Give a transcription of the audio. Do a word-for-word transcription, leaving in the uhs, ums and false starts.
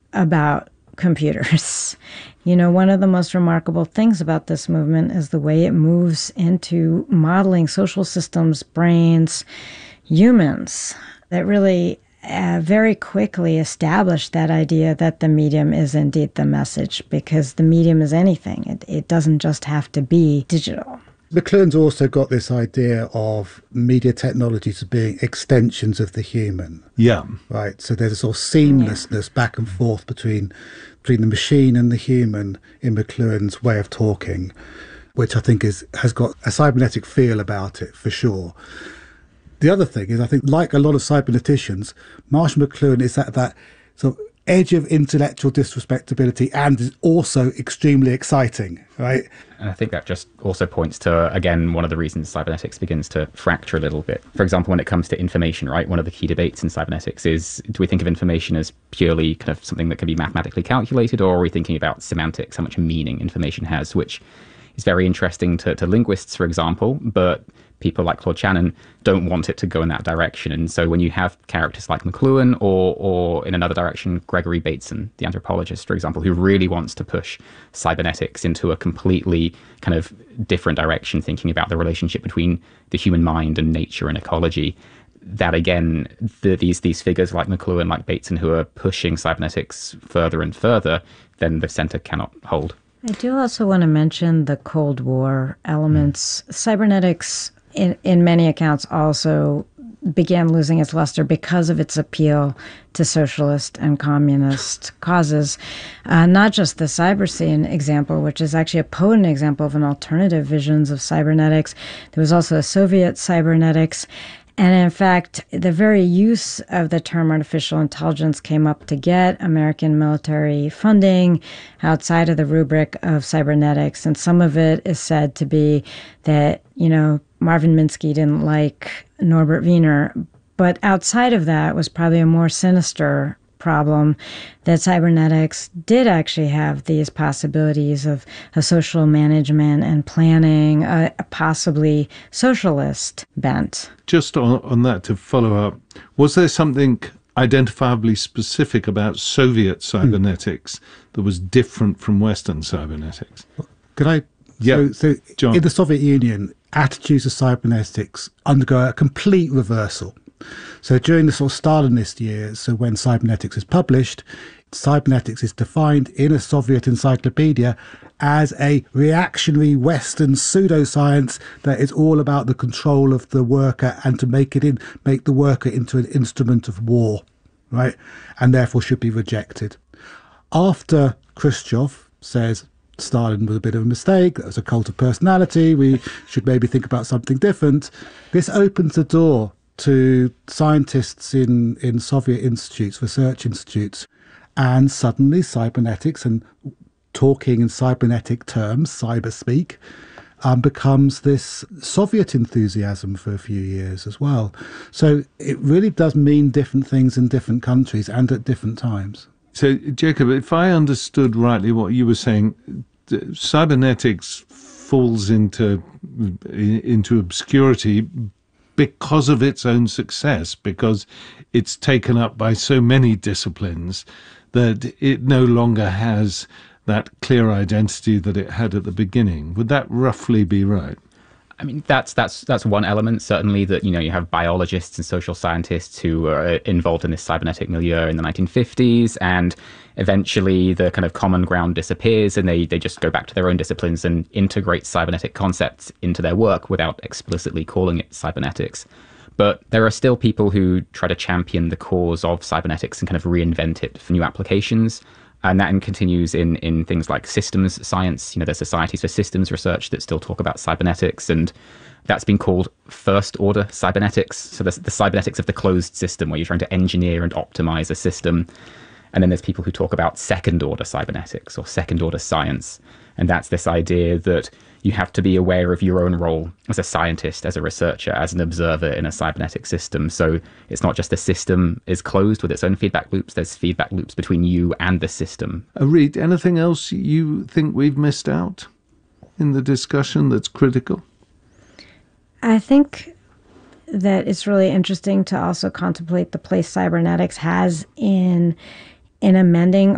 about computers. You know, one of the most remarkable things about this movement is the way it moves into modeling social systems, brains, humans, that really uh, very quickly established that idea that the medium is indeed the message, because the medium is anything. It, it doesn't just have to be digital. McLuhan's also got this idea of media technologies as being extensions of the human. Yeah. Right. So there's a sort of seamlessness yeah. back and forth between between the machine and the human in McLuhan's way of talking, which I think is has got a cybernetic feel about it for sure. The other thing is, I think, like a lot of cyberneticians, Marshall McLuhan is at that sort of edge of intellectual disrespectability and is also extremely exciting, right? And I think that just also points to, again, one of the reasons cybernetics begins to fracture a little bit. For example, when it comes to information, right, one of the key debates in cybernetics is, do we think of information as purely kind of something that can be mathematically calculated, or are we thinking about semantics, how much meaning information has, which is very interesting to, to linguists, for example, but people like Claude Shannon don't want it to go in that direction. And so when you have characters like McLuhan or, or in another direction, Gregory Bateson, the anthropologist, for example, who really wants to push cybernetics into a completely kind of different direction, thinking about the relationship between the human mind and nature and ecology, that again, the, these these figures like McLuhan, like Bateson, who are pushing cybernetics further and further, then the center cannot hold. I do also want to mention the Cold War elements. Mm. Cybernetics, in, in many accounts, also began losing its luster because of its appeal to socialist and communist causes. Uh, not just the Cyberscene example, which is actually a potent example of an alternative visions of cybernetics. There was also a Soviet cybernetics. And in fact, the very use of the term artificial intelligence came up to get American military funding outside of the rubric of cybernetics. And some of it is said to be that, you know, Marvin Minsky didn't like Norbert Wiener. But outside of that was probably a more sinister problem, that cybernetics did actually have these possibilities of a social management and planning, a, a possibly socialist bent. Just on, on that, to follow up, was there something identifiably specific about Soviet cybernetics mm. that was different from Western cybernetics? Could I? Yeah, so, so in the Soviet Union, attitudes of cybernetics undergo a complete reversal. So during the sort of Stalinist years, so when cybernetics is published, cybernetics is defined in a Soviet encyclopedia as a reactionary Western pseudoscience that is all about the control of the worker and to make it in, make the worker into an instrument of war, right? And therefore should be rejected. After Khrushchev says Stalin was a bit of a mistake, that was a cult of personality, we should maybe think about something different, this opens the door to scientists in, in Soviet institutes, research institutes, and suddenly cybernetics and talking in cybernetic terms, cyber speak, um, becomes this Soviet enthusiasm for a few years as well. So it really does mean different things in different countries and at different times. So, Jacob, if I understood rightly what you were saying, cybernetics falls into into obscurity because of its own success, because it's taken up by so many disciplines that it no longer has that clear identity that it had at the beginning. Would that roughly be right? I mean, that's that's that's one element, certainly, that, you know, you have biologists and social scientists who are involved in this cybernetic milieu in the nineteen fifties, and eventually the kind of common ground disappears and they, they just go back to their own disciplines and integrate cybernetic concepts into their work without explicitly calling it cybernetics. But there are still people who try to champion the cause of cybernetics and kind of reinvent it for new applications. And that continues in, in things like systems science. You know, there's societies for systems research that still talk about cybernetics, and that's been called first-order cybernetics. So there's the cybernetics of the closed system, where you're trying to engineer and optimize a system. And then there's people who talk about second-order cybernetics or second-order science. And that's this idea that you have to be aware of your own role as a scientist, as a researcher, as an observer in a cybernetic system. So it's not just the system is closed with its own feedback loops, there's feedback loops between you and the system. Uh, Reid, anything else you think we've missed out in the discussion that's critical? I think that it's really interesting to also contemplate the place cybernetics has in in amending